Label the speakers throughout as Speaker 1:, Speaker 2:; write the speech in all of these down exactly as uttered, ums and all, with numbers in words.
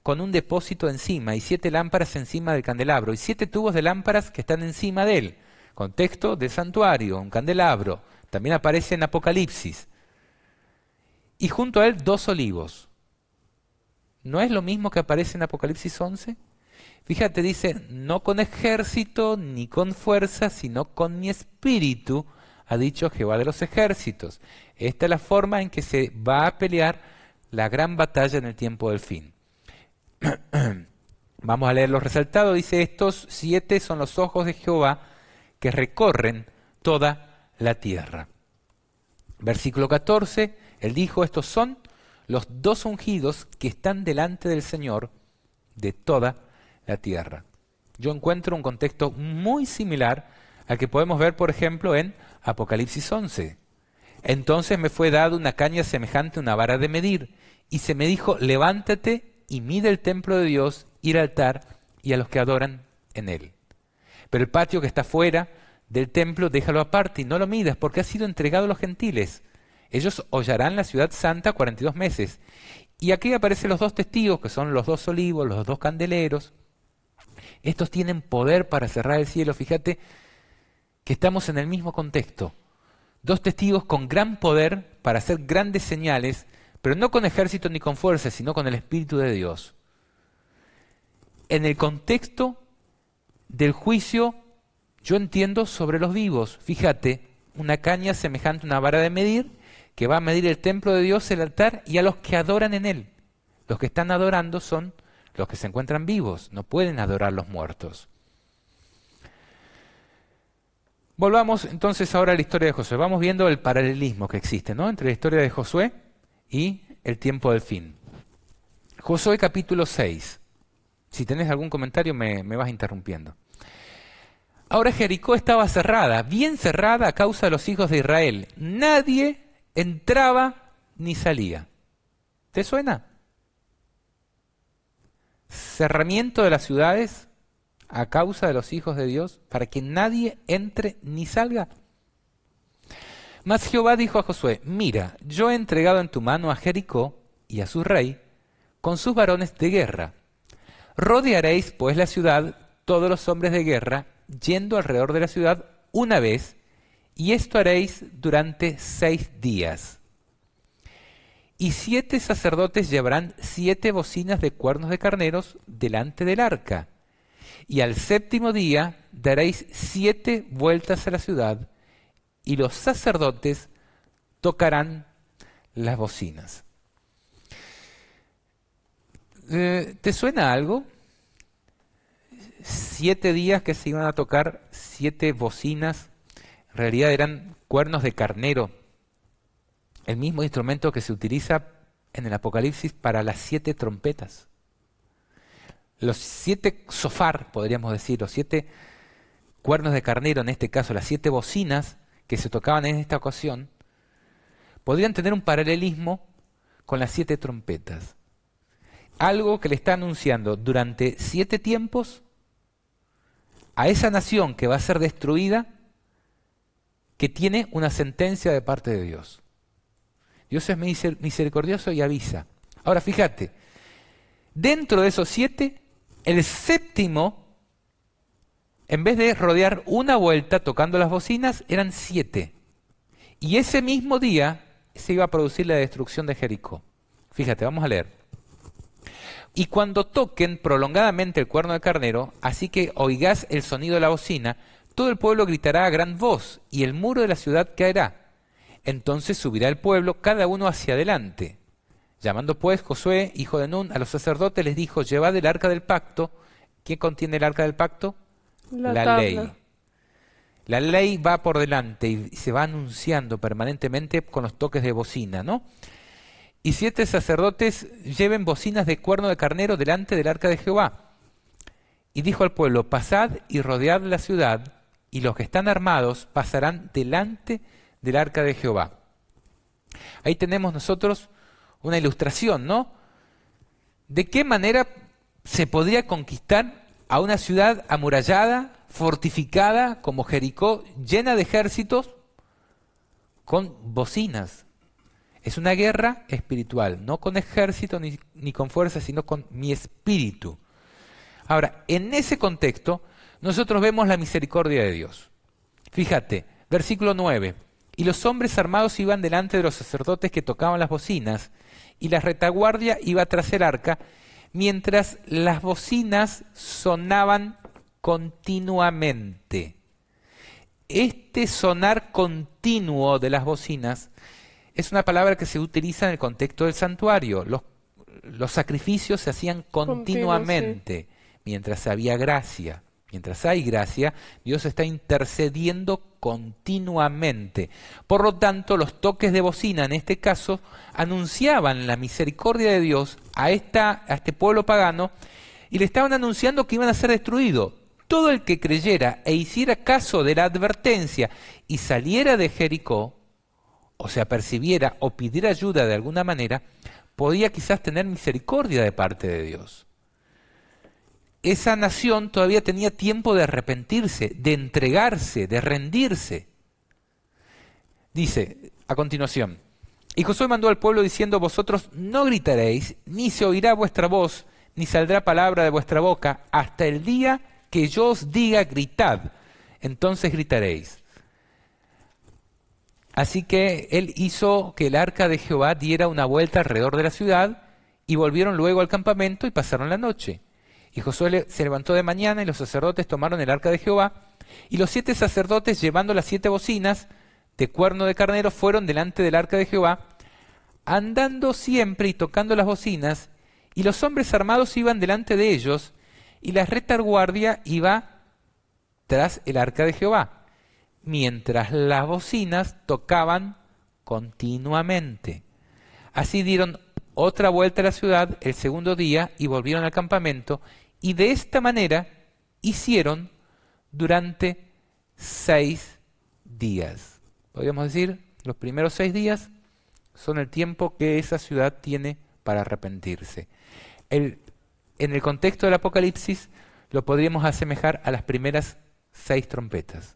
Speaker 1: con un depósito encima y siete lámparas encima del candelabro y siete tubos de lámparas que están encima de él. Contexto del santuario, un candelabro. También aparece en Apocalipsis. Y junto a él dos olivos. ¿No es lo mismo que aparece en Apocalipsis once? Fíjate, dice, no con ejército ni con fuerza, sino con mi espíritu, ha dicho Jehová de los ejércitos. Esta es la forma en que se va a pelear la gran batalla en el tiempo del fin. Vamos a leer los resaltados. Dice, estos siete son los ojos de Jehová que recorren toda la tierra. Versículo catorce, él dijo, estos son los dos ungidos que están delante del Señor de toda la tierra. Yo encuentro un contexto muy similar al que podemos ver, por ejemplo, en Apocalipsis once. Entonces me fue dado una caña semejante a una vara de medir, y se me dijo, levántate y mide el templo de Dios, y el altar, y a los que adoran en él. Pero el patio que está fuera del templo, déjalo aparte, y no lo midas, porque ha sido entregado a los gentiles. Ellos hollarán la ciudad santa cuarenta y dos meses. Y aquí aparecen los dos testigos, que son los dos olivos, los dos candeleros. Estos tienen poder para cerrar el cielo. Fíjate que estamos en el mismo contexto. Dos testigos con gran poder para hacer grandes señales, pero no con ejército ni con fuerza, sino con el Espíritu de Dios. En el contexto del juicio, yo entiendo sobre los vivos. Fíjate, una caña semejante a una vara de medir, que va a medir el templo de Dios, el altar, y a los que adoran en él. Los que están adorando son los que se encuentran vivos, no pueden adorar los muertos. Volvamos entonces ahora a la historia de Josué. Vamos viendo el paralelismo que existe, ¿no?, entre la historia de Josué y el tiempo del fin. Josué capítulo seis. Si tenés algún comentario me, me vas interrumpiendo. Ahora Jericó estaba cerrada, bien cerrada a causa de los hijos de Israel. Nadie entraba ni salía. ¿Te suena? Cerramiento de las ciudades a causa de los hijos de Dios, para que nadie entre ni salga. Mas Jehová dijo a Josué, mira, yo he entregado en tu mano a Jericó y a su rey, con sus varones de guerra. Rodearéis pues la ciudad, todos los hombres de guerra, yendo alrededor de la ciudad una vez, y esto haréis durante seis días. Y siete sacerdotes llevarán siete bocinas de cuernos de carneros delante del arca. Y al séptimo día daréis siete vueltas a la ciudad, y los sacerdotes tocarán las bocinas. Eh, ¿Te suena algo? Siete días que se iban a tocar siete bocinas, en realidad eran cuernos de carnero, el mismo instrumento que se utiliza en el Apocalipsis para las siete trompetas. Los siete sofar, podríamos decir, los siete cuernos de carnero, en este caso las siete bocinas que se tocaban en esta ocasión, podrían tener un paralelismo con las siete trompetas. Algo que le está anunciando durante siete tiempos a esa nación que va a ser destruida, que tiene una sentencia de parte de Dios. Dios es misericordioso y avisa. Ahora fíjate, dentro de esos siete, el séptimo, en vez de rodear una vuelta tocando las bocinas, eran siete. Y ese mismo día se iba a producir la destrucción de Jericó. Fíjate, vamos a leer. Y cuando toquen prolongadamente el cuerno de carnero, así que oigás el sonido de la bocina, todo el pueblo gritará a gran voz, y el muro de la ciudad caerá. Entonces subirá el pueblo, cada uno hacia adelante. Llamando pues Josué, hijo de Nun, a los sacerdotes, les dijo, llevad el arca del pacto. ¿Qué contiene el arca del pacto?
Speaker 2: La,
Speaker 1: la
Speaker 2: tabla.
Speaker 1: ley. La ley va por delante y se va anunciando permanentemente con los toques de bocina, ¿no? Y siete sacerdotes lleven bocinas de cuerno de carnero delante del arca de Jehová. Y dijo al pueblo, pasad y rodead la ciudad, y los que están armados pasarán delante del arca de Jehová. Ahí tenemos nosotros una ilustración, ¿no? ¿De qué manera se podría conquistar a una ciudad amurallada, fortificada como Jericó, llena de ejércitos, con bocinas? Es una guerra espiritual, no con ejército ni, ni con fuerza, sino con mi espíritu. Ahora, en ese contexto, nosotros vemos la misericordia de Dios. Fíjate, versículo nueve. Y los hombres armados iban delante de los sacerdotes que tocaban las bocinas, y la retaguardia iba tras el arca, mientras las bocinas sonaban continuamente. Este sonar continuo de las bocinas es una palabra que se utiliza en el contexto del santuario. Los, los sacrificios se hacían continuamente. Continuo, sí. Mientras había gracia, mientras hay gracia, Dios está intercediendo continuamente. Por lo tanto, los toques de bocina, en este caso, anunciaban la misericordia de Dios a, esta, a este pueblo pagano y le estaban anunciando que iban a ser destruidos. Todo el que creyera e hiciera caso de la advertencia y saliera de Jericó, o se apercibiera o pidiera ayuda de alguna manera, podía quizás tener misericordia de parte de Dios. Esa nación todavía tenía tiempo de arrepentirse, de entregarse, de rendirse. Dice a continuación, y Josué mandó al pueblo diciendo, vosotros no gritaréis, ni se oirá vuestra voz, ni saldrá palabra de vuestra boca, hasta el día que yo os diga gritad, entonces gritaréis. Así que él hizo que el arca de Jehová diera una vuelta alrededor de la ciudad, y volvieron luego al campamento y pasaron la noche. Y Josué se levantó de mañana y los sacerdotes tomaron el arca de Jehová, y los siete sacerdotes, llevando las siete bocinas de cuerno de carnero, fueron delante del arca de Jehová, andando siempre y tocando las bocinas, y los hombres armados iban delante de ellos, y la retaguardia iba tras el arca de Jehová, mientras las bocinas tocaban continuamente. Así dieron otra vuelta a la ciudad el segundo día y volvieron al campamento, y de esta manera hicieron durante seis días. Podríamos decir, los primeros seis días son el tiempo que esa ciudad tiene para arrepentirse. El, en el contexto del Apocalipsis lo podríamos asemejar a las primeras seis trompetas.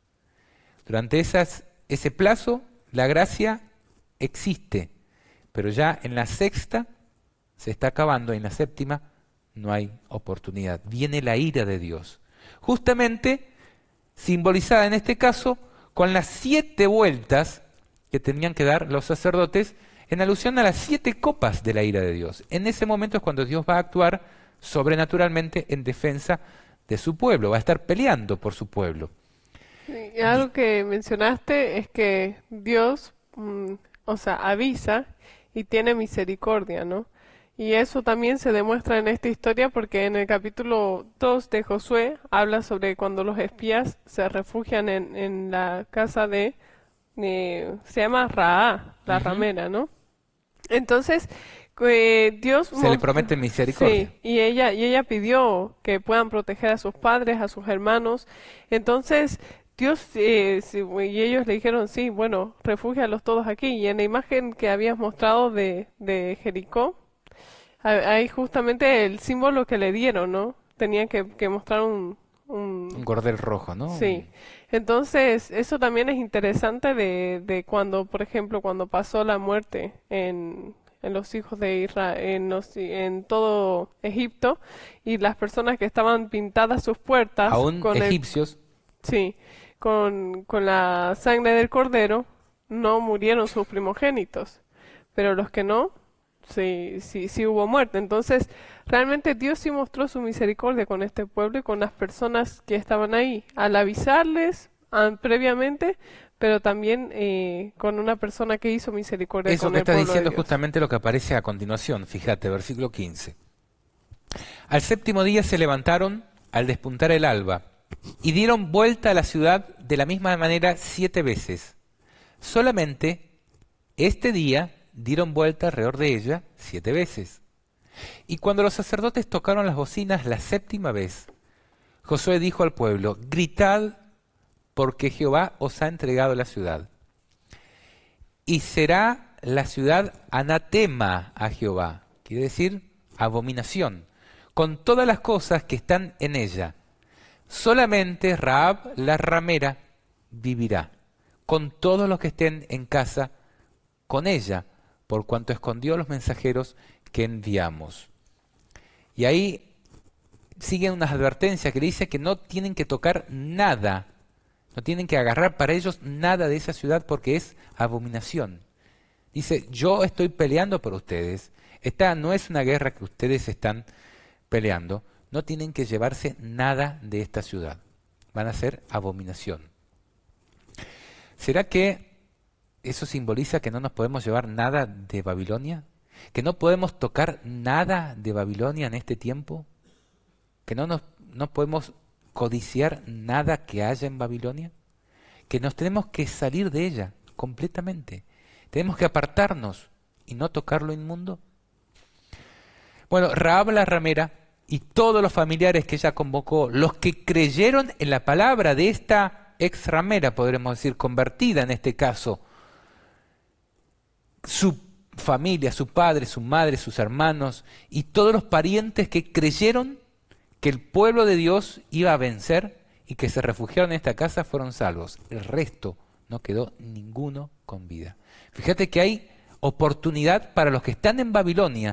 Speaker 1: Durante esas, ese plazo, la gracia existe, pero ya en la sexta se está acabando, y en la séptima no hay oportunidad. Viene la ira de Dios, justamente simbolizada en este caso con las siete vueltas que tenían que dar los sacerdotes en alusión a las siete copas de la ira de Dios. En ese momento es cuando Dios va a actuar sobrenaturalmente en defensa de su pueblo, va a estar peleando por su pueblo.
Speaker 2: Y algo que mencionaste es que Dios, mm, o sea, avisa y tiene misericordia, ¿no? Y eso también se demuestra en esta historia porque en el capítulo dos de Josué habla sobre cuando los espías se refugian en, en la casa de, de, se llama Raá, la
Speaker 1: Uh-huh.
Speaker 2: ramera, ¿no? Entonces, eh, Dios...
Speaker 1: Se le promete misericordia.
Speaker 2: Sí, y ella, y ella pidió que puedan proteger a sus padres, a sus hermanos. Entonces, Dios, eh, sí, y ellos le dijeron, sí, bueno, refúgialos todos aquí. Y en la imagen que habías mostrado de, de Jericó, hay justamente el símbolo que le dieron, ¿no? Tenían que, que mostrar un, un...
Speaker 1: Un cordel rojo, ¿no?
Speaker 2: Sí. Entonces, eso también es interesante de, de cuando, por ejemplo, cuando pasó la muerte en, en los hijos de Israel, en, los- en todo Egipto, y las personas que estaban pintadas sus puertas
Speaker 1: Aún
Speaker 2: con el,
Speaker 1: egipcios,
Speaker 2: sí, con, con la sangre del cordero, no murieron sus primogénitos, pero los que no, sí, sí, sí hubo muerte. Entonces, realmente Dios sí mostró su misericordia con este pueblo y con las personas que estaban ahí, al avisarles ah, previamente, pero también eh, con una persona que hizo misericordia
Speaker 1: eso
Speaker 2: con
Speaker 1: que
Speaker 2: el
Speaker 1: está
Speaker 2: pueblo de
Speaker 1: diciendo es
Speaker 2: Dios.
Speaker 1: justamente lo que aparece a continuación. Fíjate, versículo quince. Al séptimo día se levantaron al despuntar el alba y dieron vuelta a la ciudad de la misma manera siete veces. Solamente este día dieron vuelta alrededor de ella siete veces. Y cuando los sacerdotes tocaron las bocinas la séptima vez, Josué dijo al pueblo, gritad porque Jehová os ha entregado la ciudad. Y será la ciudad anatema a Jehová, quiere decir abominación, con todas las cosas que están en ella. Solamente Rahab la ramera vivirá, con todos los que estén en casa con ella, por cuanto escondió los mensajeros que enviamos. Y ahí siguen unas advertencias que le dice que no tienen que tocar nada, no tienen que agarrar para ellos nada de esa ciudad porque es abominación. Dice, yo estoy peleando por ustedes, esta no es una guerra que ustedes están peleando, no tienen que llevarse nada de esta ciudad, van a ser abominación. ¿Será que eso simboliza que no nos podemos llevar nada de Babilonia? ¿Que no podemos tocar nada de Babilonia en este tiempo? ¿Que no, nos, no podemos codiciar nada que haya en Babilonia? ¿Que nos tenemos que salir de ella completamente? ¿Tenemos que apartarnos y no tocar lo inmundo? Bueno, Rahab la ramera y todos los familiares que ella convocó, los que creyeron en la palabra de esta ex ramera, podremos decir, convertida en este caso, su familia, su padre, su madre, sus hermanos y todos los parientes que creyeron que el pueblo de Dios iba a vencer y que se refugiaron en esta casa fueron salvos. El resto no quedó ninguno con vida. Fíjate que hay oportunidad para los que están en Babilonia,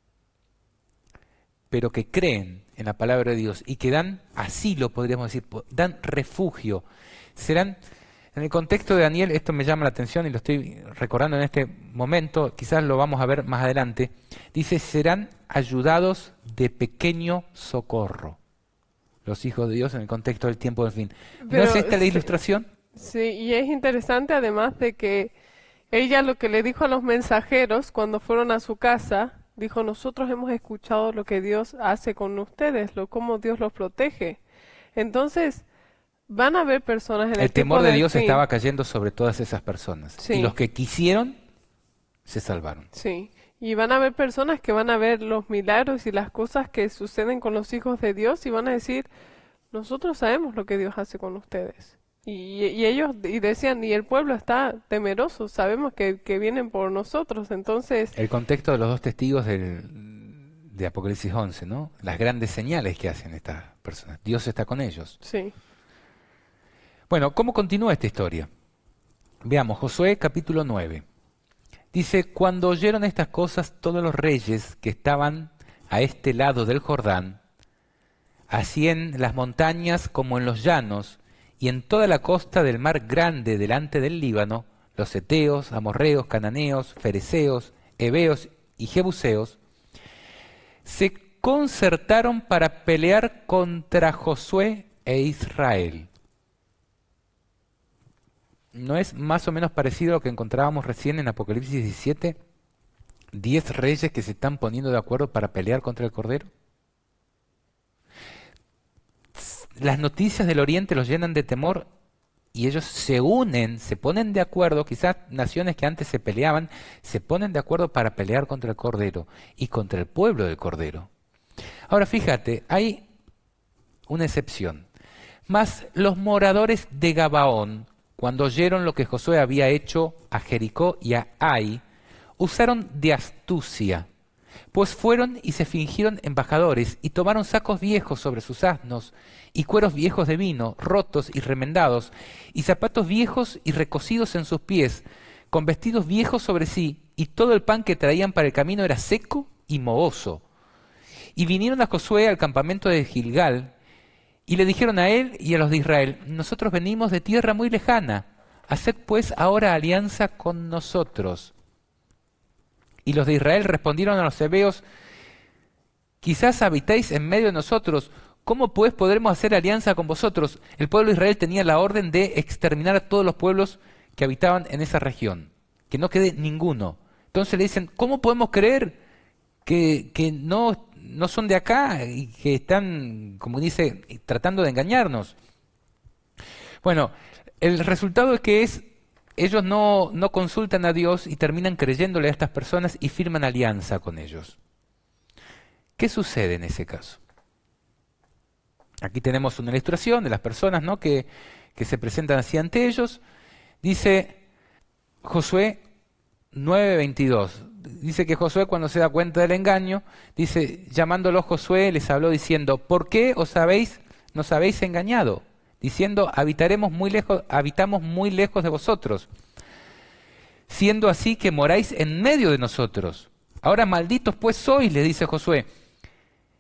Speaker 1: pero que creen en la palabra de Dios y que dan asilo, podríamos decir, dan refugio. Serán, en el contexto de Daniel, esto me llama la atención y lo estoy recordando en este momento, quizás lo vamos a ver más adelante, dice, serán ayudados de pequeño socorro. Los hijos de Dios en el contexto del tiempo del fin.
Speaker 2: Pero,
Speaker 1: ¿no es esta la
Speaker 2: sí,
Speaker 1: ilustración?
Speaker 2: Sí, y es interesante además de que ella lo que le dijo a los mensajeros cuando fueron a su casa, dijo, nosotros hemos escuchado lo que Dios hace con ustedes, lo cómo Dios los protege. Entonces, van a haber personas en el,
Speaker 1: El temor
Speaker 2: tiempo
Speaker 1: de
Speaker 2: del
Speaker 1: Dios
Speaker 2: fin.
Speaker 1: estaba cayendo sobre todas esas personas.
Speaker 2: Sí.
Speaker 1: Y los que quisieron, se salvaron.
Speaker 2: Sí, y van a haber personas que van a ver los milagros y las cosas que suceden con los hijos de Dios y van a decir, nosotros sabemos lo que Dios hace con ustedes. Y, y ellos y decían, y el pueblo está temeroso, sabemos que, que vienen por nosotros, entonces...
Speaker 1: El contexto de los dos testigos del, de Apocalipsis once, ¿no? Las grandes señales que hacen estas personas. Dios está con ellos.
Speaker 2: Sí,
Speaker 1: Bueno, ¿cómo continúa esta historia? Veamos, Josué capítulo nueve. Dice, cuando oyeron estas cosas todos los reyes que estaban a este lado del Jordán, así en las montañas como en los llanos, y en toda la costa del mar grande delante del Líbano, los heteos, amorreos, cananeos, fereceos, heveos y jebuseos, se concertaron para pelear contra Josué e Israel. ¿No es más o menos parecido a lo que encontrábamos recién en Apocalipsis diecisiete? Diez reyes que se están poniendo de acuerdo para pelear contra el Cordero. Las noticias del Oriente los llenan de temor y ellos se unen, se ponen de acuerdo, quizás naciones que antes se peleaban, se ponen de acuerdo para pelear contra el Cordero y contra el pueblo del Cordero. Ahora fíjate, hay una excepción. Mas los moradores de Gabaón, cuando oyeron lo que Josué había hecho a Jericó y a Ai, usaron de astucia, pues fueron y se fingieron embajadores y tomaron sacos viejos sobre sus asnos y cueros viejos de vino, rotos y remendados, y zapatos viejos y recocidos en sus pies, con vestidos viejos sobre sí, y todo el pan que traían para el camino era seco y mohoso. Y vinieron a Josué al campamento de Gilgal, y le dijeron a él y a los de Israel, nosotros venimos de tierra muy lejana, haced pues ahora alianza con nosotros. Y los de Israel respondieron a los heveos, quizás habitáis en medio de nosotros, ¿cómo pues podremos hacer alianza con vosotros? El pueblo de Israel tenía la orden de exterminar a todos los pueblos que habitaban en esa región, que no quede ninguno. Entonces le dicen, ¿cómo podemos creer que, que no, no son de acá y que están, como dice, tratando de engañarnos? Bueno, el resultado es que es, ellos no, no consultan a Dios y terminan creyéndole a estas personas y firman alianza con ellos. ¿Qué sucede en ese caso? Aquí tenemos una ilustración de las personas, ¿no?, que, que se presentan así ante ellos. Dice Josué nueve veintidós. Dice que Josué, cuando se da cuenta del engaño, dice, llamándolo Josué, les habló diciendo, ¿por qué os habéis, nos habéis engañado? Diciendo, habitaremos muy lejos, habitamos muy lejos de vosotros. siendo así que moráis en medio de nosotros. Ahora malditos pues sois, le dice Josué,